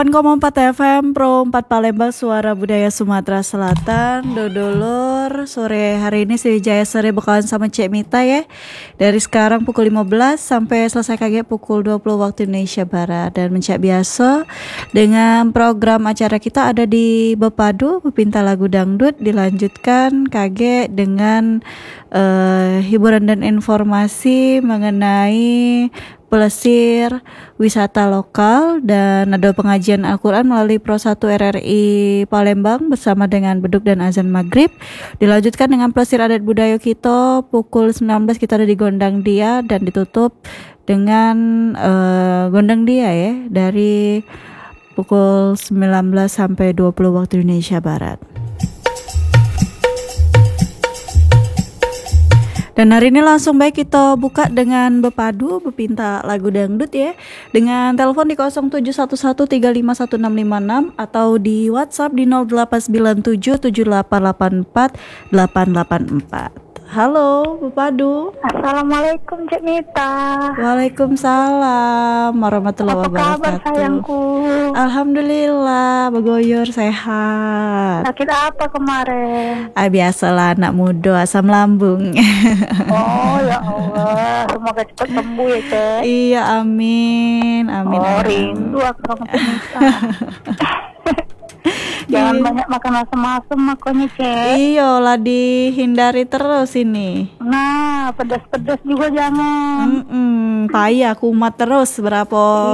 4 FM Pro 4 Palembang, Suara Budaya Sumatera Selatan. Dodolor, sore hari ini Sriwijaya Sore bakalan sama Cek Mita ya. Dari sekarang pukul 15 sampai selesai kaget pukul 20 waktu Indonesia Barat. Dan mencak biasa dengan program acara kita ada di Bepadu, Bepinta Lagu Dangdut. Dilanjutkan kaget dengan hiburan dan informasi mengenai pelesir wisata lokal, dan ada pengajian Al-Quran melalui Pro 1 RRI Palembang bersama dengan beduk dan azan maghrib. Dilanjutkan dengan pelesir adat budaya kita pukul 19 kita ada di Gondang Dia, dan ditutup dengan Gondang Dia ya dari pukul 19 sampai 20 waktu Indonesia Barat. Dan hari ini langsung baik kita buka dengan Bepadu, Bepinta Lagu Dangdut ya. Dengan telepon di 0711351656 atau di WhatsApp di 08977884 Halo Bepadu. Assalamualaikum Cek Mita. Waalaikumsalam warahmatullahi wabarakatuh. Apa kabar sayangku? Alhamdulillah, begoyor sehat. Sakit apa kemarin? Biasalah anak muda asam lambung. Oh ya Allah, semoga cepat sembuh ya Cek. Iya, amin. Rindu aku sama Cek Mita. Jangan banyak makan asam-asam makanya Cek. Iya lah, dihindari terus ini. Nah, pedas-pedas juga jangan. Payah kumat terus berapa